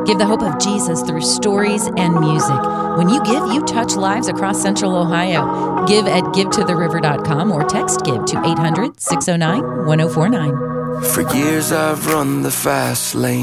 Give the hope of Jesus through stories and music. When you give, you touch lives across Central Ohio. Give at givetothe.river.com or text GIVE to 800-609-1049. For years I've run the fast lane.